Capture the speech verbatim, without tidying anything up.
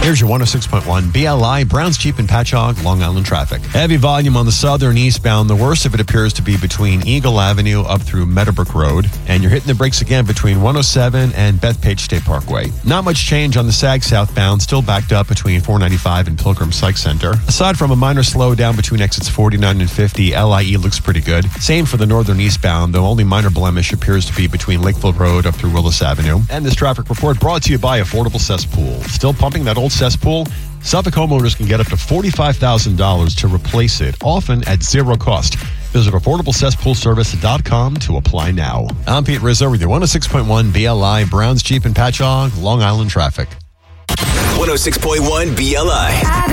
Here's your one oh six point one B L I, Browns Jeep and Patchogue, Long Island traffic. Heavy volume on the southern eastbound. The worst of it appears to be between Eagle Avenue up through Meadowbrook Road. And you're hitting the brakes again between one oh seven and Bethpage State Parkway. Not much change on the Sag southbound. Still backed up between four ninety-five and Pilgrim Psych Center. Aside from a minor slowdown between exits forty-nine and fifty, L I E looks pretty good. Same for the northern eastbound. The only minor blemish appears to be between Lakeville Road up through Willis Avenue. And this traffic report brought to you by Affordable Cesspool. Still pumping that old cesspool? Suffolk homeowners can get up to forty-five thousand dollars to replace it, often at zero cost. Visit affordable cesspool service dot com to apply now. I'm Pete Rizzo with your one oh six point one B L I, Browns Jeep and Patchogue, Long Island traffic. one oh six point one B L I.